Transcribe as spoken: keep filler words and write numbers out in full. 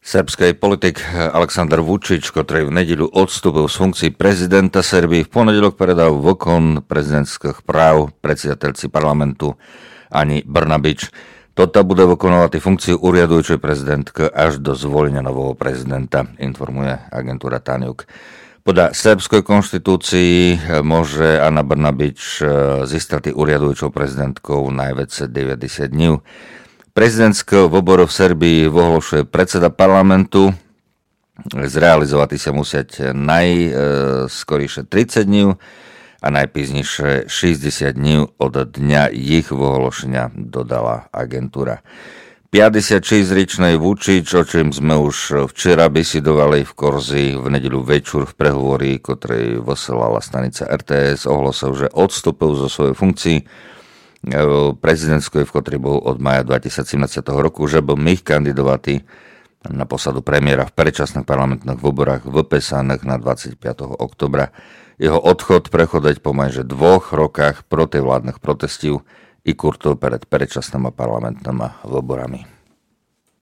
Srbský politik Aleksandar Vučić, ktorý v nedeľu odstúpil z funkcií prezidenta Serbie, v ponedelo predal výkon prezidentských práv predsedateľci parlamentu Ani Brnabić. Toto bude vykonávať funkciu uriadujúcej prezidentky až do zvolenia nového prezidenta, informuje agentúra Tanjug. Podľa srbskej konštitúcii môže Ana Brnabić získať uriadujúcou prezidentkou najviac deväťdesiat dní. Prezidentského voboru v Serbii ohlášuje predseda parlamentu. Zrealizovať sa musieť najskorejšie tridsať dní a najpíznejšie šesťdesiat dní od dňa ich ohlášenia, dodala agentúra. päťdesiatšesťročný Vučić, o čom sme už včera besedovali v Korzi v nedeľu večer v prehovori, ktorý vysielala stanica er té es, ohlásil, že odstúpil zo svojej funkcii prezidentskej, v ktorej bol od maja dvetisícsedemnásť roku, že bol mých kandidovať na posadu premiéra v predčasných parlamentných voľbách vypísaných na dvadsiateho piateho októbra. Jeho odchod prechodať po majže dvoch rokách protivládnych protestov i kurtov pred predčasnými parlamentnými voľbami.